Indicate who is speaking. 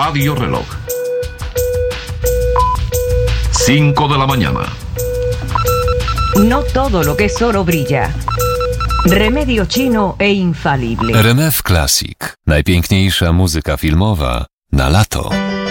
Speaker 1: Radio Reloj. 5 de la mañana.
Speaker 2: No todo lo que es oro brilla. Remedio chino e infalible.
Speaker 3: RMF Classic. Najpiękniejsza muzyka filmowa na lato.